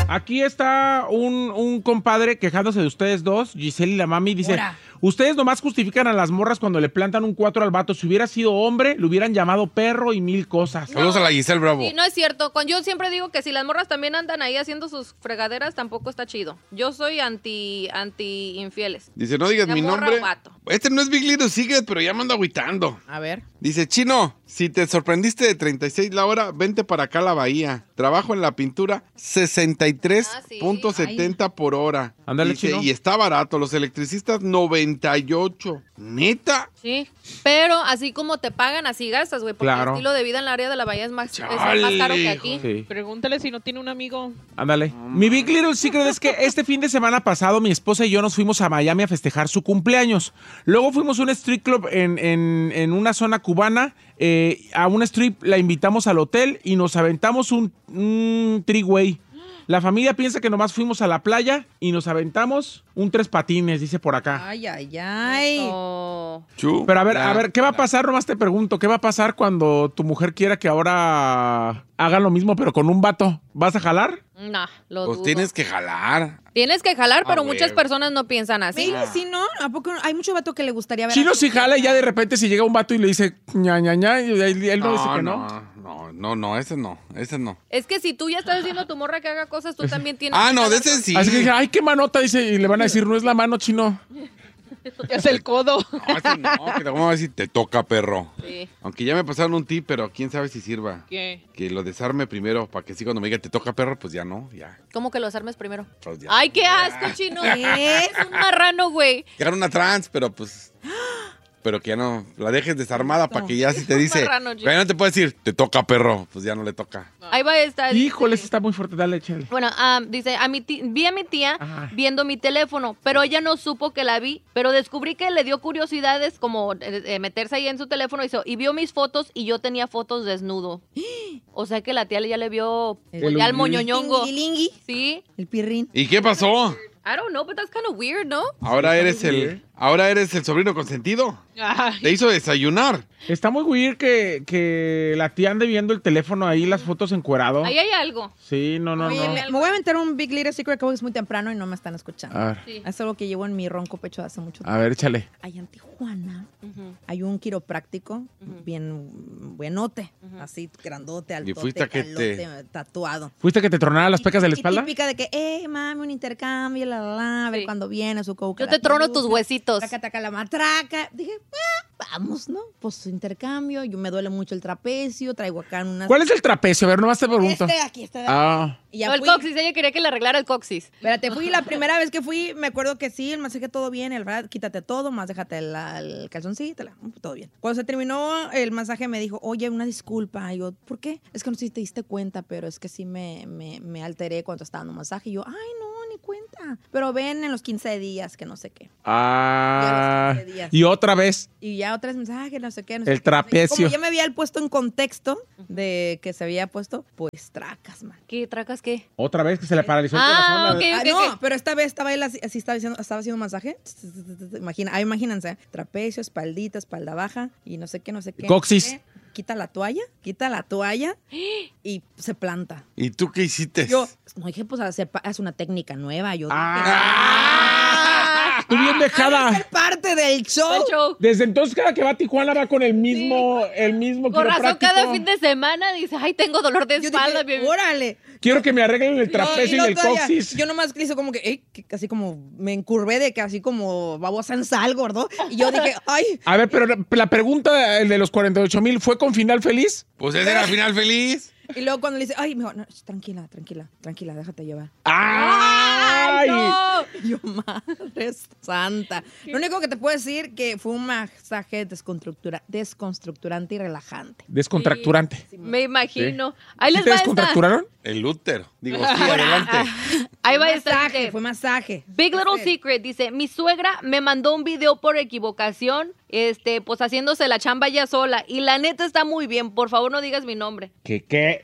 Aquí está un compadre quejándose de ustedes dos, Giselle y la mami, dice... Ahora. Ustedes nomás justifican a las morras cuando le plantan un 4 al vato. Si hubiera sido hombre, le hubieran llamado perro y 1000 cosas. Saludos a la Giselle Bravo. Sí, no es cierto. Yo siempre digo que si las morras también andan ahí haciendo sus fregaderas, tampoco está chido. Yo soy anti infieles. Dice, no digas Ya mi morra nombre. o vato. Este no es Big Little Secret, pero ya me ando agüitando. A ver. Dice, Chino, si te sorprendiste de 36 la hora, vente para acá a la bahía. Trabajo en la pintura 63.70 por hora. Ándale, Dice, Chino. y está barato. Los electricistas 98. ¿Neta? Sí, pero así como te pagan, así gastas, güey. Porque Claro. el estilo de vida en el área de la bahía es más caro que aquí. Sí. Pregúntale si no tiene un amigo. Ándale. Mi Big Little Secret es que este fin de semana pasado mi esposa y yo nos fuimos a Miami a festejar su cumpleaños. Luego fuimos a un street club en una zona cubana. A un strip la invitamos al hotel y nos aventamos un three-way. La familia piensa que nomás fuimos a la playa y nos aventamos un 3 patines, dice por acá. Ay, ay, ay. Oh. Chu. Pero a ver, ¿qué va a pasar? Nomás te pregunto, ¿qué va a pasar cuando tu mujer quiera que ahora hagan lo mismo pero con un vato? ¿Vas a jalar? No, lo Pues dudo. tienes que jalar. Tienes que jalar, pero güey. muchas personas no piensan así. Maybe sí, ¿no? ¿A poco hay mucho vato que le gustaría ver? Chino a su sí jala y ya vieja? de repente si llega un vato y le dice ña, ña, ña, y él no dice que no. Ese no. Es que si tú ya estás diciendo a tu morra que haga cosas, tú también tienes Ah, que no, de jalar. ese sí. Así que dije, ay, qué manota, dice, y le van a decir, no es la mano, Chino. Es el codo. No, ese no, que te vamos a decir, te toca, perro. Sí. Aunque ya me pasaron un tip, pero quién sabe si sirva. ¿Qué? Que lo desarme primero, para que sí cuando me diga, te toca, perro, pues ya no, ya. ¿Cómo que los armes primero? Pues ya. Ay, qué asco, Chino. ¿Qué? Es un marrano, güey. Que hagan una trans, pero pues... Pero que ya no la dejes desarmada para que ya si te dice... marrano, ya no te puede decir, te toca, perro. Pues ya no le toca. Ahí va esta. Híjole, ese está muy fuerte, dale, échale. Bueno, dice, vi a mi tía Ajá. viendo mi teléfono, pero ella no supo que la vi, pero descubrí que le dio curiosidades como meterse ahí en su teléfono y vio mis fotos y yo tenía fotos desnudo. O sea que la tía ya le vio El ya el moñoñongo. Lingui, Sí. el pirrín. ¿Y qué pasó? I don't know, but that's kind of weird, ¿no? Ahora eres el sobrino consentido. Ay, Te hizo desayunar. Está muy weird que la tía ande viendo el teléfono ahí, las fotos encuerado. Ahí hay algo. Sí, no. Oye, me voy a meter un Big Little Secret que hoy es muy temprano y no me están escuchando. A ver, Sí. Es algo que llevo en mi ronco pecho de hace mucho tiempo. a ver, échale. Allá en Tijuana Ujú. hay un quiropráctico bien buenote, así grandote, altote, fuiste a que calote, tatuado. ¿Fuiste que te tronara las pecas de la Y espalda? típica de que, mami, un intercambio, a ver Sí. cuándo viene su coca. Yo te trono tus huesitos. Taca, taca la matraca. Dije, vamos, ¿no? Pues su intercambio. Yo me duele mucho el trapecio, traigo acá unas... ¿Cuál es el trapecio? A ver, nomás te pregunto. Aquí, este de aquí. Ah, Y ya No, el fui. coxis, ella quería que le arreglara el coxis. Espérate, fui la primera vez que fui, me acuerdo que sí, el masaje todo bien, el verdad, quítate todo, más déjate el calzoncito, todo bien. Cuando se terminó el masaje me dijo, oye, una disculpa. Y yo, ¿por qué? Es que no sé si te diste cuenta, pero es que sí me alteré cuando estaba dando masaje. Y yo, ay, no, ni cuenta. Pero ven en los 15 días, que no sé qué. Ya los 15 días. y otra vez. Y ya otra vez mensaje, no sé qué. No El sé qué. trapecio. Como ya me había puesto en contexto de que se había puesto, pues tracas, man. ¿Qué tracas qué? Otra vez que se le paralizó el Ah, corazón. ok. No, pero esta vez estaba él así estaba haciendo masaje. Imagínense, trapecio, espaldita, espalda baja y no sé qué. Coxis. Quita la toalla y se planta. ¿Y tú qué hiciste? Yo, no dije, pues haz una técnica nueva. Yo Tú bien dije, dejada. es parte del show. El show. Desde entonces, cada que va a Tijuana va con el mismo Con razón, quiropráctico. cada fin de semana dice, ay, tengo dolor de Yo espalda. dije, bebé. órale. Quiero que me arreglen el trapecio y el todavía, coxis. yo nomás hice como que así como me encurvé de que así como babosa en sal, gordo. Y yo dije, ay. A ver, pero la pregunta, el de los 48,000, ¿fue con final feliz? Pues ese era el final feliz. Y luego cuando le dice, ay, me dijo, no, tranquila, déjate llevar. ¡Ay! No. Y yo, madre santa. Lo único que te puedo decir que fue un masaje desconstructurante y relajante. Descontracturante. Me imagino. Ahí ¿Sí les te va esta. descontracturaron? El útero. Digo, sí, adelante. Ahí va esta. Masaje, dice, fue masaje. Big Little Secret dice, mi suegra me mandó un video por equivocación, pues haciéndose la chamba ella sola. Y la neta está muy bien. Por favor, no digas mi nombre. ¿Qué?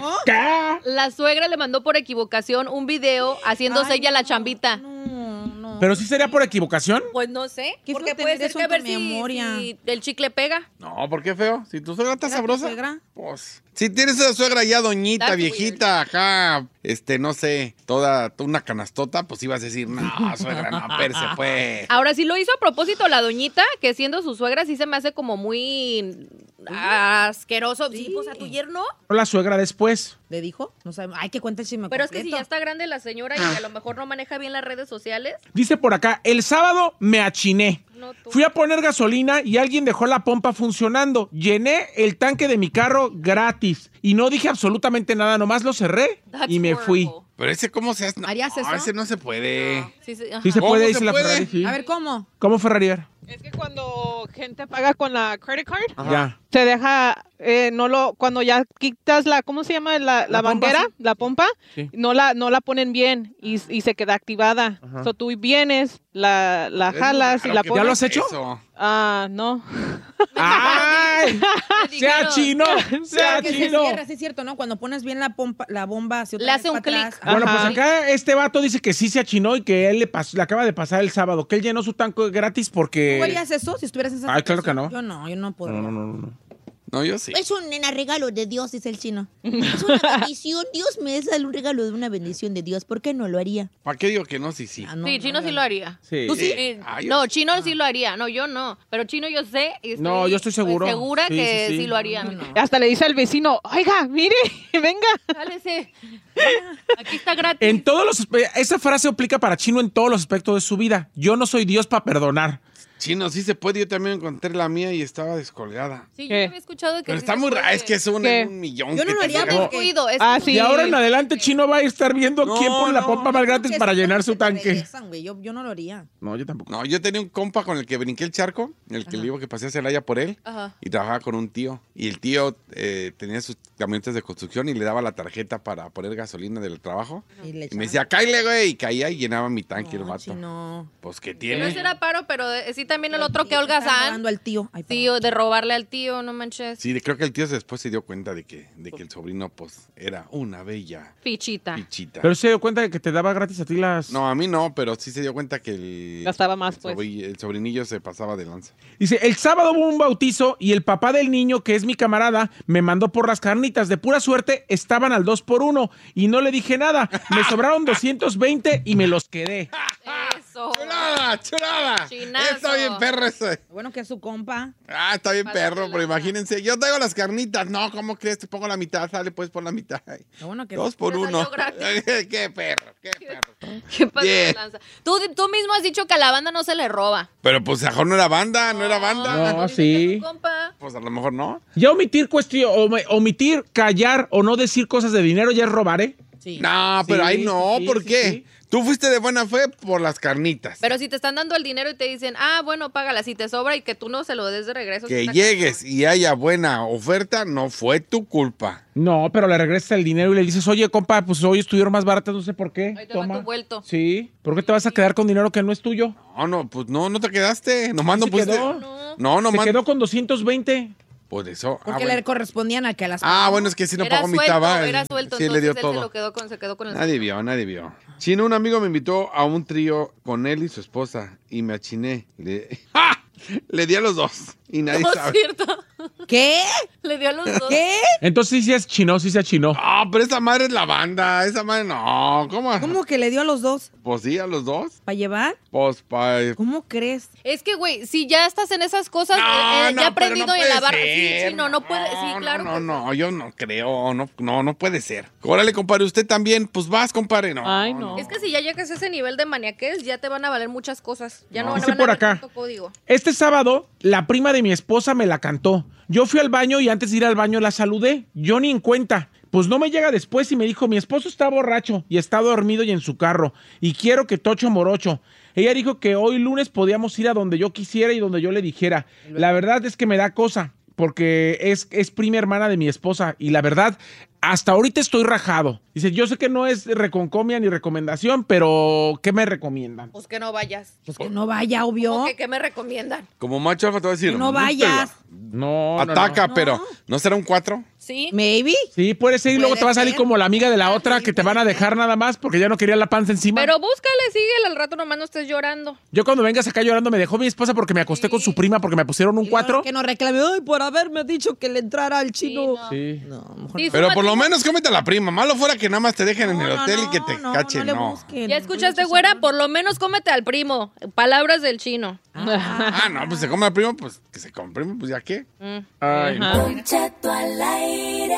La suegra le mandó por equivocación un video haciéndose Ay, ella la no, chambita. No. ¿Pero sí sería por equivocación? Pues no sé, Qué porque feo puede tener ser eso que a en ver tu memoria. si el chicle pega. No, ¿por qué feo? Si tu suegra está ¿Era tu sabrosa. suegra? Pues, si tienes esa suegra ya doñita, That's viejita, acá, no sé, toda una canastota, pues ibas a decir, no, suegra, no, perse, pues. Ahora, si lo hizo a propósito la doñita, que siendo su suegra sí se me hace como muy asqueroso. Sí, pues a tu yerno. La suegra después. ¿Le dijo? No sabemos. Ay, que cuenta el chisme Pero es que si completo. ya está grande la señora y a lo mejor no maneja bien las redes sociales. Dice por acá, el sábado me achiné. No, tú. Fui a poner gasolina y alguien dejó la pompa funcionando. Llené el tanque de mi carro gratis y no dije absolutamente nada, nomás lo cerré That's y me fui. horrible. Pero ese, ¿cómo se hace? No, ¿Harías eso? ese no se puede. Sí, sí, ajá. Sí se ¿Cómo puede, se dice la puede? Ferrari, sí. A ver, ¿cómo? ¿Cómo Ferrari? A ver. Es que cuando gente paga con la credit card, Ya. se deja, cuando ya quitas ¿cómo se llama? La pompa, manguera, sí. la pompa, Sí. no la ponen bien y se queda activada. Ajá. So tú vienes, la Es muy jalas y raro la que pones. ¿Ya lo has hecho? eso. No. ¡Ay! Me ¡Se dijeron. achino! ¡Se Que se achino! cierra, sí es cierto, ¿no? Cuando pones bien la bomba hacia otra Le vez hace un para atrás. clic. Bueno, pues Ajá. acá este vato dice que sí se achinó y que él le acaba de pasar el sábado, que él llenó su tanque gratis porque... ¿Tú harías eso si estuvieras en esa Ay, claro que situación? no. Yo no puedo. No. No, yo sí. Es un regalo de Dios, dice el chino. Es una bendición. Dios me da un regalo de una bendición de Dios. ¿Por qué no lo haría? ¿Para qué digo que no? Sí. Ah, no, Sí, Chino sí lo haría. Sí. ¿Tú sí? Ah, yo No, sí. Chino sí lo haría. No, yo no. Pero Chino yo sé. Y No, yo estoy seguro. Segura Sí, que sí, sí. sí lo haría. No, no. Hasta le dice al vecino, oiga, mire, venga. Cálese. Aquí está gratis. En todos los... Esa frase aplica para Chino en todos los aspectos de su vida. Yo no soy Dios para perdonar. Chino, sí se puede. Yo también encontré la mía y estaba descolgada. Sí, yo ¿Qué? había escuchado que Pero sí está se muy puede. raro. Es que es un ¿Qué? en un millón. Yo no que lo te haría llega. porque- Cuido, es Ah, que- sí. Y ahora en adelante Chino va a estar viendo No, quién pone la no. pompa más gratis Que para sí, llenar que su te tanque. regresan, güey. Yo no lo haría. No, yo tampoco. No, yo tenía un compa con el que brinqué el charco, el que le digo que pasé a Celaya por él, Ajá. y trabajaba con un tío. Y el tío tenía sus camionetas de construcción y le daba la tarjeta para poner gasolina del trabajo. Y le Y me decía, cáile, güey, y caía y llenaba mi tanque el no, vato. chino. Pues, ¿qué Pero tiene? ese era paro, pero sí también el otro que Olga Están San. robando al tío. Ay, Sí, o de robarle al tío, no manches. Sí, creo que el tío después se dio cuenta de que el sobrino, pues, era una bella Fichita. pichita. Pero se dio cuenta de que te daba gratis a ti las... No, a mí no, pero sí se dio cuenta que el, Gastaba más, pues. el sobrinillo se pasaba de lanza. Dice, el sábado hubo un bautizo y el papá del niño, que es mi camarada, me mandó por las carnitas. De pura suerte, estaban al 2x1 y no le dije nada. Me sobraron 220 y me los quedé. Eso. ¡Chulada, chulada! Chinazo. Está bien perro ese. Bueno, que es su compa. Ah, está bien Pásatela. perro, pero imagínense, yo traigo las carnitas. No, ¿cómo crees? Te pongo la mitad, sale pues por la mitad. Lo bueno que 2 por Te salió 1. gratis. Qué perro, qué perro. ¿Qué pasa Bien. de lanza? Tú mismo has dicho que a la banda no se le roba. Pero pues a lo mejor no era banda, no era banda. No, Dice sí. que es tu compa. Pues a lo mejor no. Ya omitir omitir, callar o no decir cosas de dinero ya es robar, ¿eh? Sí. No, pero Sí, ahí no, sí, ¿por sí, qué? sí. Tú fuiste de buena fe por las carnitas. Pero si te están dando el dinero y te dicen, bueno, págala, si te sobra y que tú no se lo des de regreso. Que está llegues y haya buena oferta, no fue tu culpa. No, pero le regresas el dinero y le dices, oye, compa, pues hoy estuvieron más baratas, no sé por qué. Ahí te va tu vuelto. Sí, ¿por qué te vas a quedar con dinero que no es tuyo? No, pues no te quedaste. Nomás no ¿Se pusiste. quedó? No, Se nomás. quedó con 220. Por eso. Porque bueno. le correspondían al que las Bueno, es que si no Era pagó suelto, mitad, va. era suelto. Sí, le dio entonces él todo. se quedó con el Nadie vio. Chino, un amigo me invitó a un trío con él y su esposa y me achiné. ¡Ja! Le di a los dos y nadie No es sabe. cierto. ¿Qué? Le dio a los dos. ¿Qué? Entonces sí se achinó, sí se achinó. Pero esa madre es la banda. Esa madre no. ¿Cómo? ¿Cómo que le dio a los dos? Pues sí, a los dos. ¿Para llevar? Pues para. ¿Cómo crees? Es que, güey, si ya estás en esas cosas, No, ya pero aprendido no en puede la barra. ser. Sí, no puede. Sí, claro. que sí. No, yo no creo. No puede ser. Órale, compadre, usted también. Pues vas, compadre. No. Ay, no. Es que si ya llegas a ese nivel de maniaquez, ya te van a valer muchas cosas. Ya no, van a Dice por ver acá. tanto código. Este sábado, la prima de mi esposa me la cantó. Yo fui al baño y antes de ir al baño la saludé. Yo ni en cuenta. Pues no me llega después y me dijo, mi esposo está borracho y está dormido y en su carro. Y quiero que tocho morocho. Ella dijo que hoy lunes podíamos ir a donde yo quisiera y donde yo le dijera. La verdad es que me da cosa, porque es prima hermana de mi esposa. Y la verdad, hasta ahorita estoy rajado. Dice, yo sé que no es reconcomia ni recomendación, pero ¿qué me recomiendan? Pues que no vayas. Pues que no vaya, obvio. ¿Qué me recomiendan? Como macho alfa te voy a decir. Que no vayas. No, Ataca, no. pero ¿no será un 4? Sí. Maybe. Sí, puede ser y luego Puede te va a salir ser. como la amiga de la otra que te van a dejar nada más porque ya no quería la panza encima. Pero búscale, síguele al rato, nomás no estés llorando. Yo cuando vengas acá llorando me dejó mi esposa porque me acosté con su prima porque me pusieron un 4. Que no reclame, ay, por haberme dicho que le entrara al chino. Sí. No, mejor Sí, Pero por lo súmate. menos cómete a la prima. Malo fuera que nada más te dejen en el hotel y que te cachen. le No. busquen. ¿Ya escuchaste, güera? Por lo menos cómete al primo. Palabras del chino. Ah, no, pues se come al primo, pues que se come al primo, pues ya qué. Ay, no. Don Cheto al aire.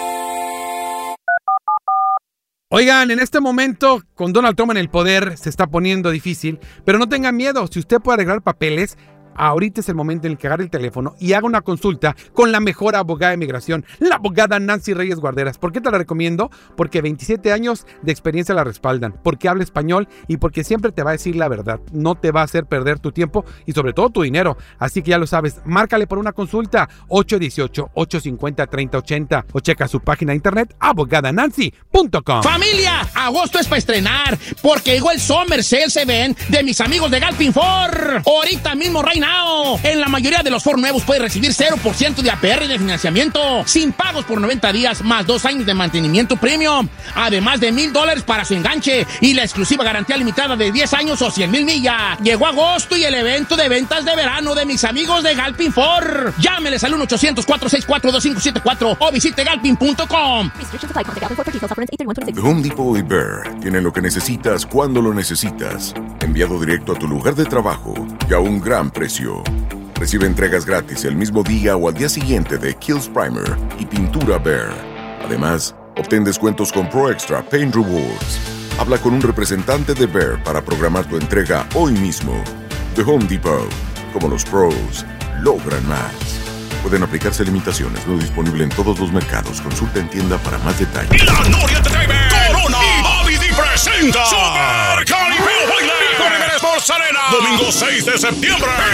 Oigan, en este momento, con Donald Trump en el poder, se está poniendo difícil, pero no tengan miedo, si usted puede arreglar papeles, ahorita es el momento en el que agarre el teléfono y haga una consulta con la mejor abogada de migración, la abogada Nancy Reyes Guarderas. ¿Por qué te la recomiendo? Porque 27 años de experiencia la respaldan, porque habla español y porque siempre te va a decir la verdad. No te va a hacer perder tu tiempo y sobre todo tu dinero. Así que ya lo sabes, márcale por una consulta 818-850-3080 o checa su página de internet abogadanancy.com. ¡Familia! Agosto es para estrenar, porque llegó el Summer Sales Event de mis amigos de Galpin Ford. Ahorita mismo, right now. En la mayoría de los Ford nuevos puedes recibir 0% de APR y de financiamiento, sin pagos por 90 días, más 2 años de mantenimiento premium, además de $1,000 para su enganche y la exclusiva garantía limitada de 10 años o 100,000 millas. Llegó agosto y el evento de ventas de verano de mis amigos de Galpin Ford. Llámeles al 1-800-464-2574 o visite galpin.com. The Home Depot y Bear tienen lo que necesitas cuando lo necesitas. Enviado directo a tu lugar de trabajo y a un gran precio. Recibe entregas gratis el mismo día o al día siguiente de Kills Primer y pintura Bear. Además, obtén descuentos con Pro Extra Paint Rewards. Habla con un representante de Bear para programar tu entrega hoy mismo. The Home Depot. Como los pros, logran más. Pueden aplicarse limitaciones. No disponible en todos los mercados. Consulta en tienda para más detalles. La Noria Entertainment, Corona y Bobby D presenta Super Caripeo Baile con Sports Arena. Domingo 6 de septiembre.